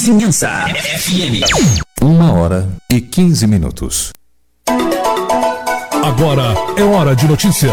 Vizinhança FM. 1h15. Agora é hora de notícias.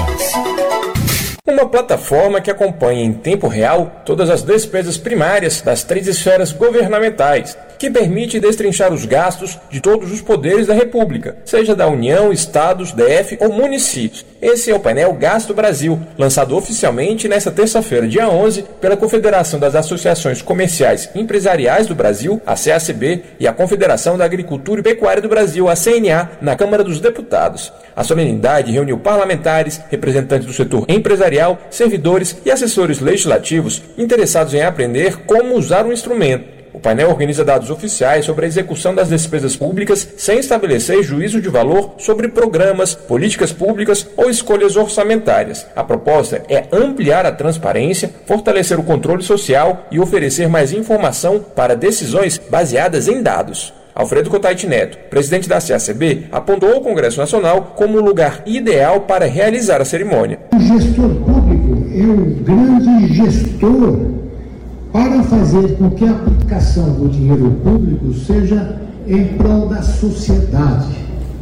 Uma plataforma que acompanha em tempo real todas as despesas primárias das 3 esferas governamentais, que permite destrinchar os gastos de todos os poderes da República, seja da União, Estados, DF ou municípios. Esse é o painel Gasto Brasil, lançado oficialmente nesta terça-feira, dia 11, pela Confederação das Associações Comerciais e Empresariais do Brasil, a CACB, e a Confederação da Agricultura e Pecuária do Brasil, a CNA, na Câmara dos Deputados. A solenidade reuniu parlamentares, representantes do setor empresarial, servidores e assessores legislativos interessados em aprender como usar o instrumento. O painel organiza dados oficiais sobre a execução das despesas públicas sem estabelecer juízo de valor sobre programas, políticas públicas ou escolhas orçamentárias. A proposta é ampliar a transparência, fortalecer o controle social e oferecer mais informação para decisões baseadas em dados. Alfredo Cotaiti Neto, presidente da CACB, apontou o Congresso Nacional como o lugar ideal para realizar a cerimônia. O gestor público é o grande gestor para fazer com que a aplicação do dinheiro público seja em prol da sociedade.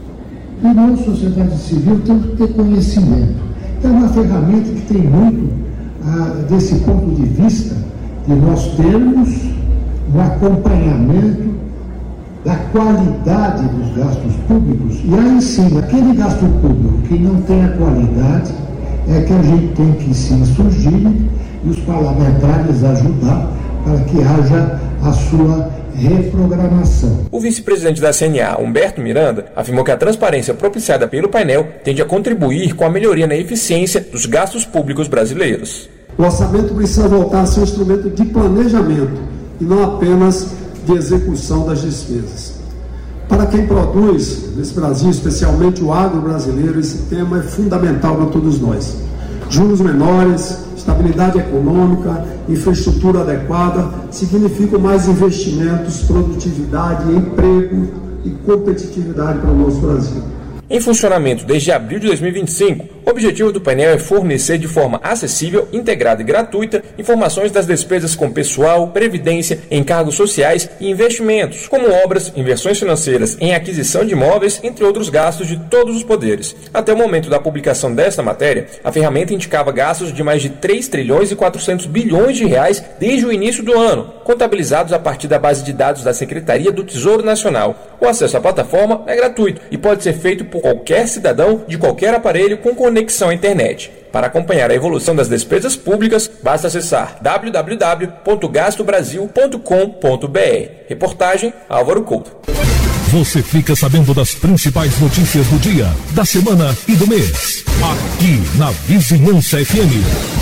E nós, sociedade civil, temos que ter conhecimento. Então, é uma ferramenta que tem muito desse ponto de vista de nós termos um acompanhamento da qualidade dos gastos públicos. E aí sim, aquele gasto público que não tem a qualidade é que a gente tem que se insurgir e os parlamentares ajudar para que haja a sua reprogramação. O vice-presidente da CNA, Humberto Miranda, afirmou que a transparência propiciada pelo painel tende a contribuir com a melhoria na eficiência dos gastos públicos brasileiros. O orçamento precisa voltar a ser um instrumento de planejamento e não apenas de execução das despesas. Para quem produz nesse Brasil, especialmente o agro brasileiro, esse tema é fundamental para todos nós. Juros menores, estabilidade econômica, infraestrutura adequada, significam mais investimentos, produtividade, emprego e competitividade para o nosso Brasil. Em funcionamento desde abril de 2025, o objetivo do painel é fornecer de forma acessível, integrada e gratuita informações das despesas com pessoal, previdência, encargos sociais e investimentos, como obras, inversões financeiras em aquisição de imóveis, entre outros gastos de todos os poderes. Até o momento da publicação desta matéria, a ferramenta indicava gastos de mais de 3 trilhões e 400 bilhões de reais desde o início do ano, contabilizados a partir da base de dados da Secretaria do Tesouro Nacional. O acesso à plataforma é gratuito e pode ser feito por qualquer cidadão de qualquer aparelho com conexão à internet. Para acompanhar a evolução das despesas públicas, basta acessar www.gastobrasil.com.br. Reportagem Álvaro Couto. Você fica sabendo das principais notícias do dia, da semana e do mês. Aqui na Vizinhança FM.